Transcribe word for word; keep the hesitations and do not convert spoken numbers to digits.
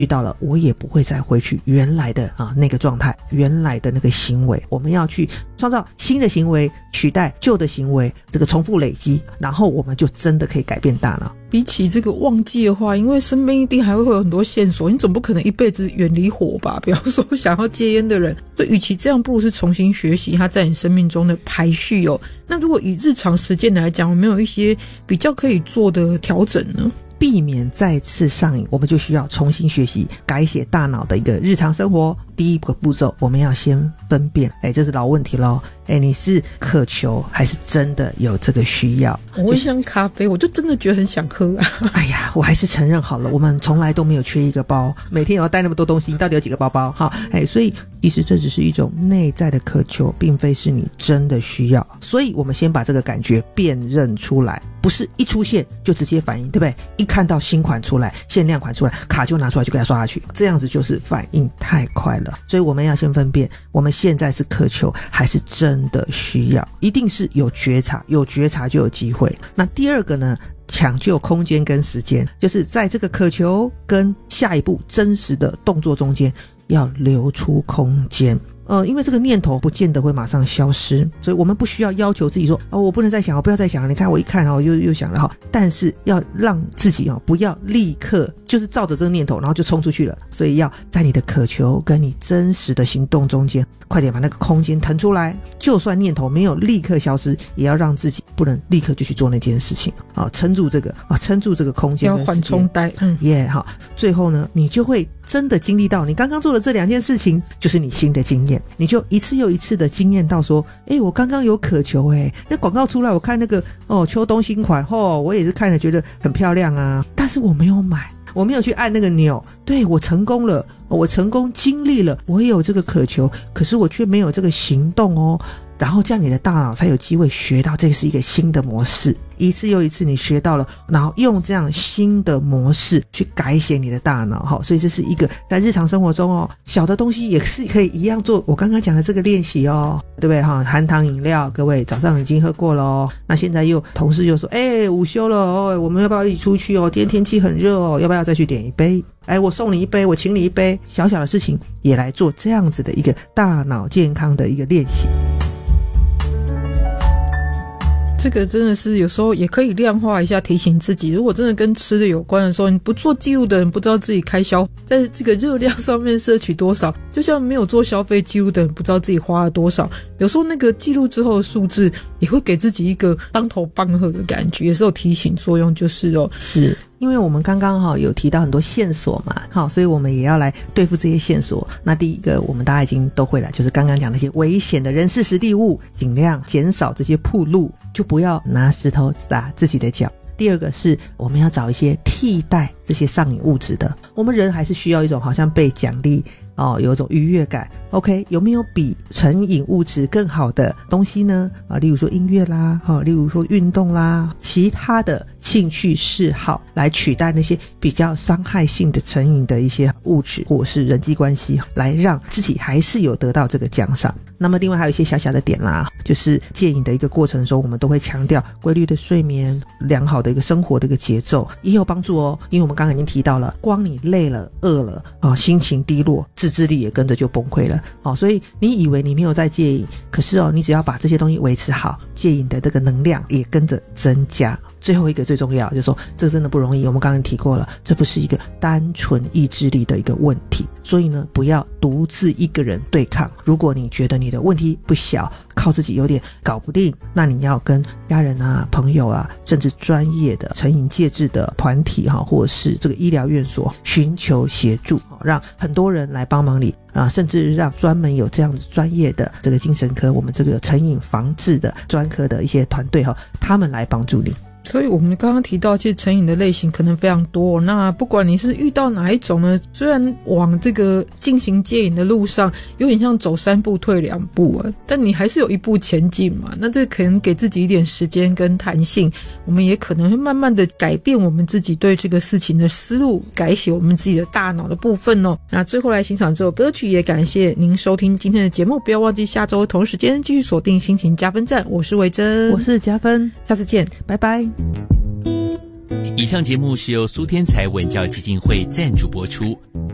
遇到了，我也不会再回去原来的啊那个状态，原来的那个行为。我们要去创造新的行为，取代旧的行为，这个重复累积，然后我们就真的可以改变大脑。 比起这个忘记的话，因为身边一定还会有很多线索，你总不可能一辈子远离火吧？比方说想要戒烟的人，所以与其这样，不如是重新学习它在你生命中的排序哦。那如果以日常实践来讲，有没有一些比较可以做的调整呢？ 避免再次上瘾，我们就需要重新学习改写大脑的一个日常生活。第一个步骤，我们要先分辨，哎，这是老问题咯，哎，你是渴求还是真的有这个需要？ 我会像咖啡，我就真的觉得很想喝啊。 哎呀，我还是承认好了，我们从来都没有缺一个包，每天也要带那么多东西，你到底有几个包包？好，哎，所以其实这只是一种内在的渴求，并非是你真的需要。所以我们先把这个感觉辨认出来，不是一出现就直接反应，对不对？一看到新款出来，限量款出来，卡就拿出来就给它刷下去，这样子就是反应太快了。所以我们要先分辨，我们现在是渴求还是真的需要，一定是有觉察，有觉察就有机会。那第二个呢，抢救空间跟时间，就是在这个渴求跟下一步真实的动作中间要留出空间。呃，因为这个念头不见得会马上消失，所以我们不需要要求自己说，哦，我不能再想，我不要再想了。你看我一看哦，又又想了哈。但是要让自己哦，不要立刻就是照着这个念头，然后就冲出去了。所以要在你的渴求跟你真实的行动中间，快点把那个空间腾出来。就算念头没有立刻消失，也要让自己不能立刻就去做那件事情啊，撑住这个啊，撑住这个空间跟时间， 要缓冲带，嗯， 耶、yeah, 好。最后呢，你就会真的经历到你刚刚做的这两件事情，就是你新的经验。你就一次又一次的经验到说，诶，我刚刚有渴求，诶，那广告出来我看那个哦秋冬新款，哦我也是看了觉得很漂亮啊，但是我没有买，我没有去按那个钮，对，我成功了，我成功经历了，我也有这个渴求，可是我却没有这个行动哦。然后这样你的大脑才有机会学到这是一个新的模式，一次又一次你学到了，然后用这样新的模式去改写你的大脑。所以这是一个在日常生活中哦，小的东西也是可以一样做我刚刚讲的这个练习哦，对不对哈？含糖饮料，各位早上已经喝过了哦，那现在又同事又说，哎，午休了哦，我们要不要一起出去哦？今天天气很热哦，要不要再去点一杯？哎，我送你一杯，我请你一杯，小小的事情也来做这样子的一个大脑健康的一个练习。 这个真的是有时候也可以量化一下，提醒自己，如果真的跟吃的有关的时候，你不做记录的人不知道自己开销在这个热量上面摄取多少，就像没有做消费记录的人不知道自己花了多少。有时候那个记录之后的数字也会给自己一个当头棒喝的感觉，也是有提醒作用，就是哦， 是因为我们刚刚哈有提到很多线索嘛，好，所以我们也要来对付这些线索。那第一个我们大家已经都会了，就是刚刚讲那些危险的人事时地物，尽量减少这些暴露，就不要拿石头打自己的脚。第二个是我们要找一些替代这些上瘾物质的，我们人还是需要一种好像被奖励哦，有一种愉悦感。 OK， 有没有比成瘾物质更好的东西呢？啊，例如说音乐啦、哦、例如说运动啦，其他的兴趣嗜好来取代那些比较伤害性的成瘾的一些物质或是人际关系，来让自己还是有得到这个奖赏。那么另外还有一些小小的点啦，就是戒瘾的一个过程中，我们都会强调规律的睡眠，良好的一个生活的一个节奏也有帮助哦。因为我们刚刚已经提到了，光你累了饿了、哦、心情低落，自制力也跟着就崩溃了、哦、所以你以为你没有在戒瘾，可是哦，你只要把这些东西维持好，戒瘾的这个能量也跟着增加。最后一个最重要就是说，这个真的不容易，我们刚刚提过了，这不是一个单纯意志力的一个问题，所以呢不要独自一个人对抗。如果你觉得你的问题不小，靠自己有点搞不定，那你要跟家人啊朋友啊，甚至专业的成瘾戒治的团体哈，或者是这个医疗院所寻求协助，让很多人来帮忙你啊，甚至让专门有这样子专业的这个精神科，我们这个成瘾防治的专科的一些团队哈，他们来帮助你。 所以我们刚刚提到其实成瘾的类型可能非常多，那不管你是遇到哪一种呢，虽然往这个进行戒瘾的路上有点像走三步退两步啊，但你还是有一步前进嘛，那这可能给自己一点时间跟弹性，我们也可能会慢慢的改变我们自己对这个事情的思路，改写我们自己的大脑的部分哦。那最后来欣赏这首歌曲，也感谢您收听今天的节目，不要忘记下周同时间继续锁定心情加分站，我是维珍， 我是加分， 下次见， 拜拜。 以上节目是由苏天才文教基金会赞助播出，